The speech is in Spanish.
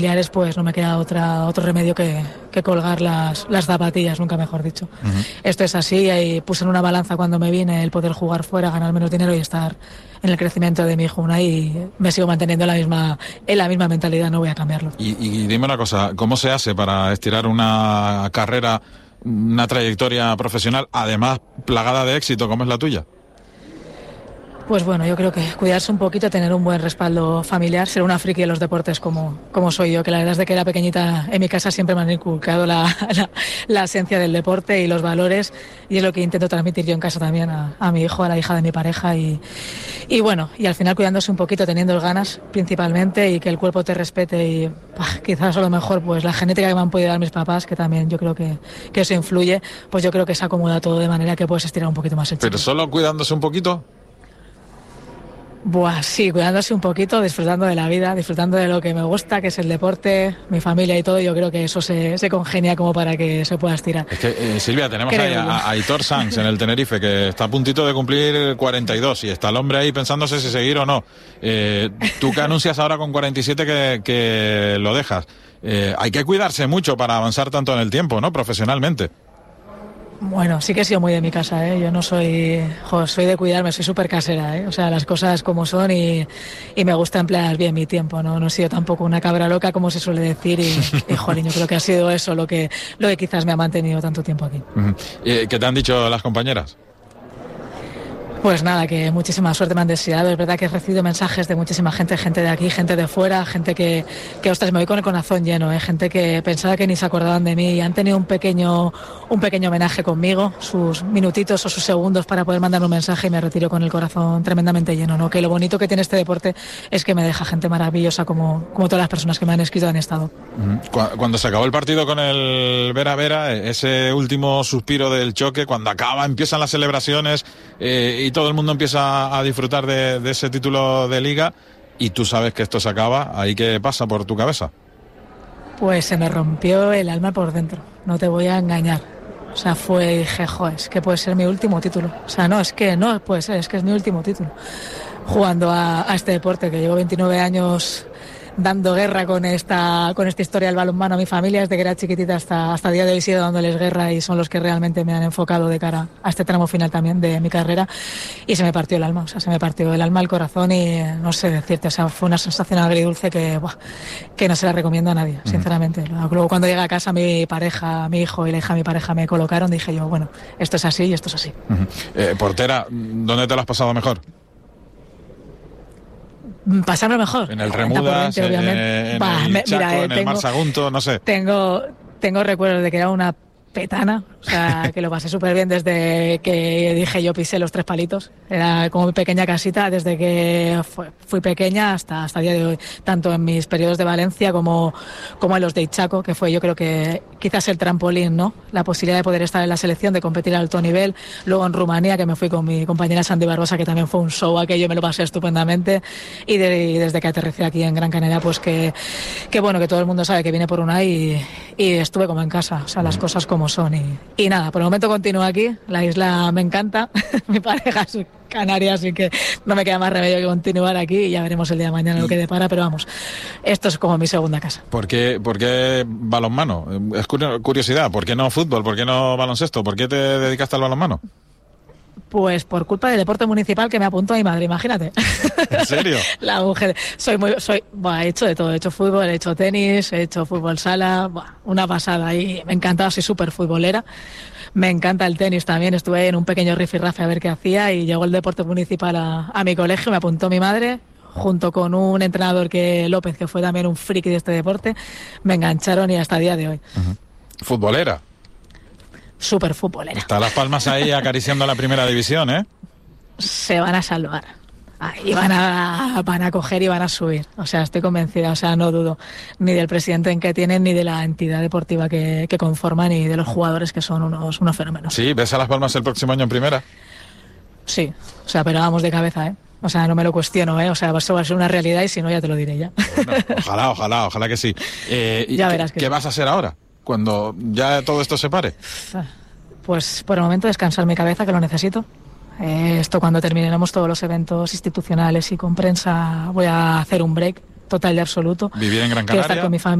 pues no me queda otro remedio que colgar las zapatillas, nunca mejor dicho. Esto es así, y puse en una balanza cuando me vine el poder jugar fuera, ganar menos dinero y estar en el crecimiento de mi hijo y me sigo manteniendo en la misma mentalidad, no voy a cambiarlo. Y dime una cosa, ¿cómo se hace para estirar una carrera, una trayectoria profesional, además plagada de éxito como es la tuya? Pues bueno, yo creo que cuidarse un poquito, tener un buen respaldo familiar, ser una friki de los deportes como soy yo, que la verdad es de que era pequeñita en mi casa siempre me han inculcado la esencia del deporte y los valores, y es lo que intento transmitir yo en casa también a mi hijo, a la hija de mi pareja, y bueno, y al final cuidándose un poquito, teniendo ganas principalmente, y que el cuerpo te respete, y quizás a lo mejor pues la genética que me han podido dar mis papás, que también yo creo que eso influye, pues yo creo que se acomoda todo de manera que puedes estirar un poquito más el chico. ¿Pero solo cuidándose un poquito? Sí, cuidándose un poquito, disfrutando de la vida, disfrutando de lo que me gusta, que es el deporte, mi familia y todo. Yo creo que eso se congenia como para que se pueda estirar. Es que, Silvia, tenemos ahí a Aitor Sanz en el Tenerife, que está a puntito de cumplir 42 y está el hombre ahí pensándose si seguir o no. Tú que anuncias ahora con 47 que lo dejas. Hay que cuidarse mucho para avanzar tanto en el tiempo, ¿no? Profesionalmente. Bueno, sí que he sido muy de mi casa, ¿eh? Yo no soy de cuidarme, soy súper casera, ¿eh? O sea, las cosas como son y me gusta emplear bien mi tiempo, ¿no? No he sido tampoco una cabra loca, como se suele decir, y jolín, yo creo que ha sido eso lo que quizás me ha mantenido tanto tiempo aquí. ¿Qué te han dicho las compañeras? Pues nada, que muchísima suerte me han deseado. Es verdad que he recibido mensajes de muchísima gente de aquí, gente de fuera, gente que ostras, me voy con el corazón lleno, gente que pensaba que ni se acordaban de mí y han tenido un pequeño homenaje conmigo, sus minutitos o sus segundos para poder mandar un mensaje, y me retiro con el corazón tremendamente lleno, ¿no? Que lo bonito que tiene este deporte es que me deja gente maravillosa como todas las personas que me han escrito han estado. Cuando se acabó el partido con el Vera Vera, ese último suspiro del choque, cuando acaba, empiezan las celebraciones y todo el mundo empieza a disfrutar de ese título de liga, y tú sabes que esto se acaba, ¿ahí qué pasa por tu cabeza? Pues se me rompió el alma por dentro, no te voy a engañar. O sea, dije, es que puede ser mi último título. O sea, no puede ser, es que es mi último título. Jugando a este deporte, que llevo 29 años dando guerra con esta historia del balonmano a mi familia, desde que era chiquitita hasta el día de hoy sigo dándoles guerra, y son los que realmente me han enfocado de cara a este tramo final también de mi carrera, y se me partió el alma, el corazón, y no sé decirte, o sea, fue una sensación agridulce que no se la recomiendo a nadie, sinceramente. Luego cuando llegué a casa, mi pareja, mi hijo y la hija de mi pareja me colocaron, dije yo, bueno, esto es así y esto es así. Portera, ¿dónde te lo has pasado mejor? Pasarlo mejor. En el Remudas, en el Chaco, en el Mar Sagunto, no sé. Tengo recuerdos de que era una petana, o sea, que lo pasé súper bien desde que dije yo pisé los 3 palitos. Era como mi pequeña casita desde que fui pequeña hasta el día de hoy, tanto en mis periodos de Valencia como en los de Chaco, que fue, yo creo que quizás el trampolín, ¿no? La posibilidad de poder estar en la selección, de competir a alto nivel. Luego en Rumanía, que me fui con mi compañera Sandy Barbosa, que también fue un show aquello, me lo pasé estupendamente. Y desde que aterricé aquí en Gran Canaria, pues que bueno, que todo el mundo sabe que vine por una y estuve como en casa, o sea, las cosas como son, y nada, por el momento continúo aquí, la isla me encanta, mi pareja es canaria, así que no me queda más remedio que continuar aquí, y ya veremos el día de mañana lo que depara, pero vamos, esto es como mi segunda casa. ¿Por qué balonmano? Es curiosidad, ¿por qué no fútbol? ¿Por qué no baloncesto? ¿Por qué te dedicaste al balonmano? Pues por culpa del deporte municipal que me apuntó a mi madre, imagínate. ¿En serio? La mujer. He hecho de todo. He hecho fútbol, he hecho tenis, he hecho fútbol sala. Una pasada. Y me encantaba, soy súper futbolera. Me encanta el tenis también. Estuve en un pequeño rifirrafe a ver qué hacía, y llegó el deporte municipal a mi colegio. Me apuntó mi madre, junto con un entrenador López, que fue también un friki de este deporte. Me engancharon y hasta el día de hoy. ¿Futbolera? Súper futbolera. Está Las Palmas ahí acariciando la primera división, ¿eh? Se van a salvar. Y van a coger y van a subir. O sea, estoy convencida, o sea, no dudo ni del presidente en que tienen, ni de la entidad deportiva que conforman, ni de los jugadores, que son unos fenómenos. Sí, ¿ves a Las Palmas el próximo año en primera? Sí, o sea, pero vamos de cabeza, ¿eh? O sea, no me lo cuestiono, ¿eh? O sea, eso va a ser una realidad, y si no, ya te lo diré ya. Bueno, ojalá que sí. Ya verás que ¿Qué sí. vas a hacer ahora, cuando ya todo esto se pare? Pues por el momento descansar mi cabeza, que lo necesito. Esto, cuando terminemos todos los eventos institucionales y con prensa, voy a hacer un break total y absoluto. Vivir en Gran Quiero Canaria. estar con mi familia.